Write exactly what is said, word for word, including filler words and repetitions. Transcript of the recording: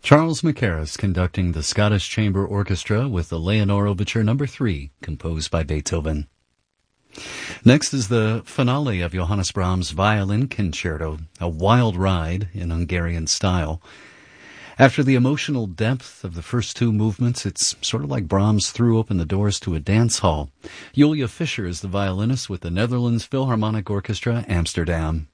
Charles Mackerras conducting the Scottish Chamber Orchestra with the Leonore Overture Number three, composed by Beethoven. Next is the finale of Johannes Brahms' Violin Concerto, a wild ride in Hungarian style. After the emotional depth of the first two movements, it's sort of like Brahms threw open the doors to a dance hall. Julia Fischer is the violinist with the Netherlands Philharmonic Orchestra, Amsterdam.